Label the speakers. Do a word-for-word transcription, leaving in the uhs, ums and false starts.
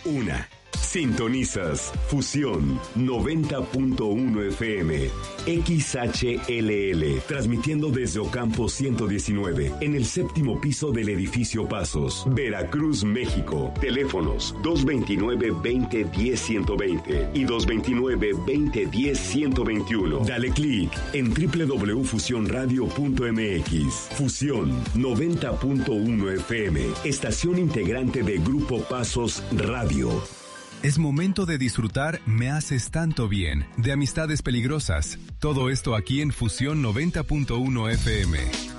Speaker 1: una. Sintonizas Fusión noventa punto uno F M, X H L L, transmitiendo desde Ocampo ciento diecinueve, en el séptimo piso del edificio Pasos, Veracruz, México. Teléfonos dos veintinueve, veinte, diez, ciento veinte y dos veintinueve, veinte, diez, ciento veintiuno. Dale clic en doble u doble u doble u punto fusión radio punto m x. Fusión noventa punto uno F M, estación integrante de Grupo Pasos Radio.
Speaker 2: Es momento de disfrutar Me Haces Tanto Bien, de Amistades Peligrosas. Todo esto aquí en Fusión noventa punto uno F M.